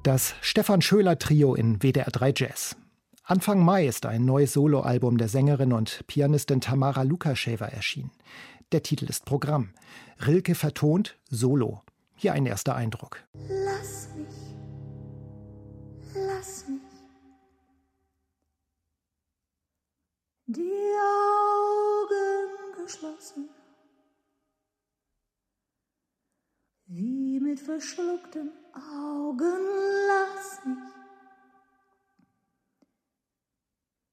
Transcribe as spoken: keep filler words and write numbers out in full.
Das Stefan Schöler Trio in W D R drei Jazz. Anfang Mai ist ein neues Soloalbum der Sängerin und Pianistin Tamara Lukascheva erschienen. Der Titel ist Programm. Rilke vertont Solo. Hier ein erster Eindruck. Lass mich, lass mich die Augen geschlossen, wie mit verschluckten Augen lass mich